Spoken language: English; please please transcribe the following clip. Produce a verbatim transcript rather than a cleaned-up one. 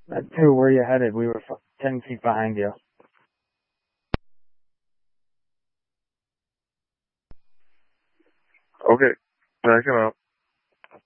That two, where you headed? We were f- ten feet behind you. Okay, backing up.